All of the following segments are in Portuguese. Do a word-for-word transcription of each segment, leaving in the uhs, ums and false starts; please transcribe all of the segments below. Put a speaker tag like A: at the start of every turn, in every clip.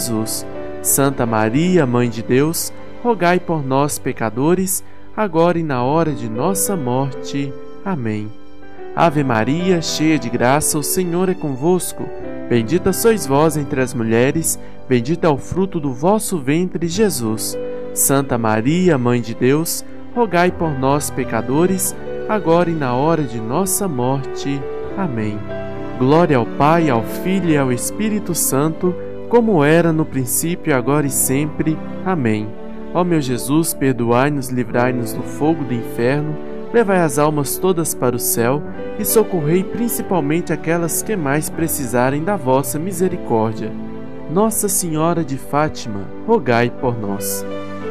A: Jesus. Santa Maria, Mãe de Deus, rogai por nós, pecadores, agora e na hora de nossa morte. Amém. Ave Maria, cheia de graça, o Senhor é convosco. Bendita sois vós entre as mulheres, bendito é o fruto do vosso ventre, Jesus. Santa Maria, Mãe de Deus, rogai por nós, pecadores, agora e na hora de nossa morte. Amém. Glória ao Pai, ao Filho e ao Espírito Santo, como era no princípio, agora e sempre. Amém. Ó meu Jesus, perdoai-nos, livrai-nos do fogo do inferno, levai as almas todas para o céu e socorrei principalmente aquelas que mais precisarem da vossa misericórdia. Nossa Senhora de Fátima, rogai por nós.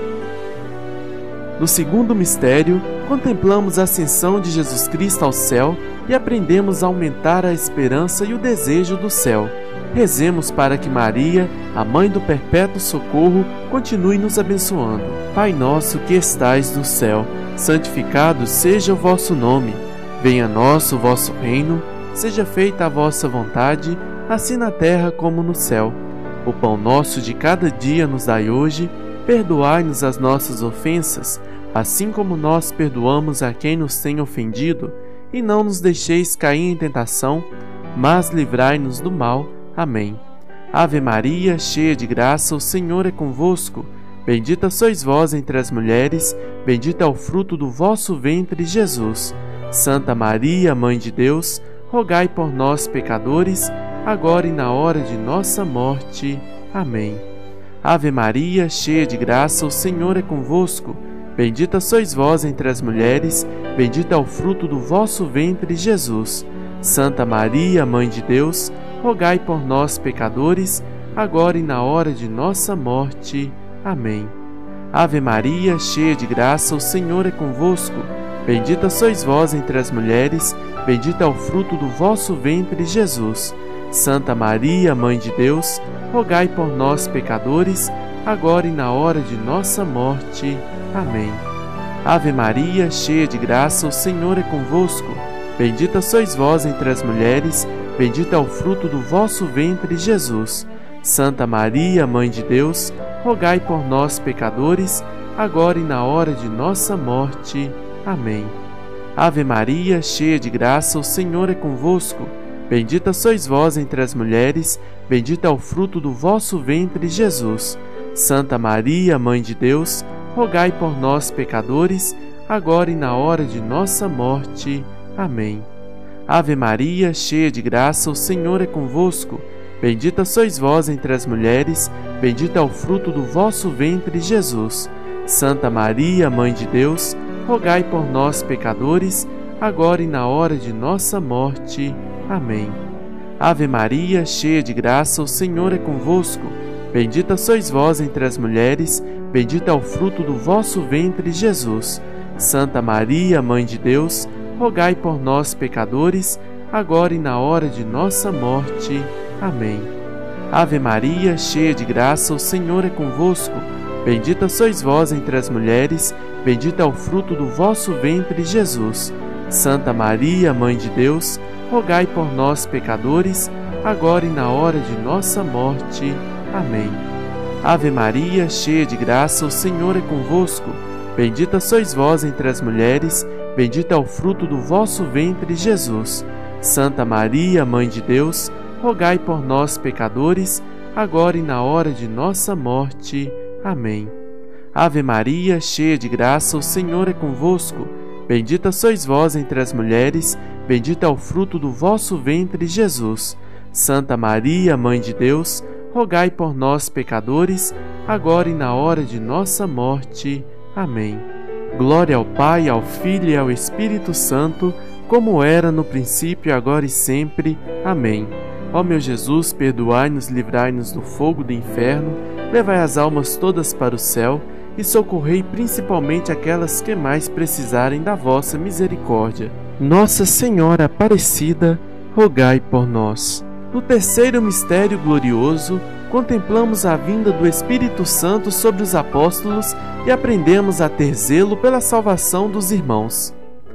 A: No segundo mistério, contemplamos a ascensão de Jesus Cristo ao céu e aprendemos a aumentar a esperança e o desejo do céu. Rezemos para que Maria, a Mãe do Perpétuo Socorro, continue nos abençoando. Pai nosso que estais no céu, santificado seja o vosso nome. Venha a nós o vosso reino, seja feita a vossa vontade, assim na terra como no céu. O pão nosso de cada dia nos dai hoje, perdoai-nos as nossas ofensas, assim como nós perdoamos a quem nos tem ofendido, e não nos deixeis cair em tentação, mas livrai-nos do mal. Amém. Ave Maria, cheia de graça, o Senhor é convosco. Bendita sois vós entre as mulheres, bendito é o fruto do vosso ventre, Jesus. Santa Maria, Mãe de Deus, rogai por nós, pecadores, agora e na hora de nossa morte. Amém. Ave Maria, cheia de graça, o Senhor é convosco. Bendita sois vós entre as mulheres, bendito é o fruto do vosso ventre, Jesus. Santa Maria, Mãe de Deus, rogai por nós, pecadores, agora e na hora de nossa morte. Amém. Ave Maria, cheia de graça, o Senhor é convosco. Bendita sois vós entre as mulheres, bendito é o fruto do vosso ventre, Jesus. Santa Maria, Mãe de Deus, rogai por nós, pecadores, agora e na hora de nossa morte. Amém. Ave Maria, cheia de graça, o Senhor é convosco. Bendita sois vós entre as mulheres, bendito é o fruto do vosso ventre, Jesus. Santa Maria, Mãe de Deus, rogai por nós, pecadores, agora e na hora de nossa morte. Amém. Ave Maria, cheia de graça, o Senhor é convosco. Bendita sois vós entre as mulheres, bendito é o fruto do vosso ventre, Jesus. Santa Maria, Mãe de Deus, rogai por nós, pecadores, agora e na hora de nossa morte. Amém. Ave Maria, cheia de graça, o Senhor é convosco. Bendita sois vós entre as mulheres, bendito é o fruto do vosso ventre, Jesus. Santa Maria, Mãe de Deus, rogai por nós, pecadores, agora e na hora de nossa morte. Amém. Ave Maria, cheia de graça, o Senhor é convosco. Bendita sois vós entre as mulheres, bendito é o fruto do vosso ventre, Jesus. Santa Maria, Mãe de Deus, rogai por nós, pecadores, agora e na hora de nossa morte. Amém. Ave Maria, cheia de graça, o Senhor é convosco. Bendita sois vós entre as mulheres, bendito é o fruto do vosso ventre, Jesus. Santa Maria, Mãe de Deus, rogai por nós, pecadores, agora e na hora de nossa morte. Amém. Ave Maria, cheia de graça, o Senhor é convosco. Bendita sois vós entre as mulheres, bendito é o fruto do vosso ventre, Jesus. Santa Maria, Mãe de Deus, rogai por nós, pecadores, agora e na hora de nossa morte. Amém. Ave Maria, cheia de graça, o Senhor é convosco. Bendita sois vós entre as mulheres, bendito é o fruto do vosso ventre, Jesus. Santa Maria, Mãe de Deus, rogai por nós, pecadores, agora e na hora de nossa morte. Amém. Glória ao Pai, ao Filho e ao Espírito Santo, como era no princípio, agora e sempre. Amém. Ó meu Jesus, perdoai-nos, livrai-nos do fogo do inferno, levai as almas todas para o céu e socorrei principalmente aquelas que mais precisarem da vossa misericórdia. Nossa Senhora Aparecida, rogai por nós. No terceiro mistério glorioso, contemplamos a vinda do Espírito Santo sobre os apóstolos e aprendemos a ter zelo pela salvação dos irmãos.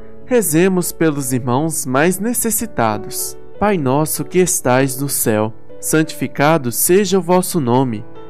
A: Rezemos pelos irmãos mais necessitados. Pai nosso que estais no céu, santificado seja o vosso nome.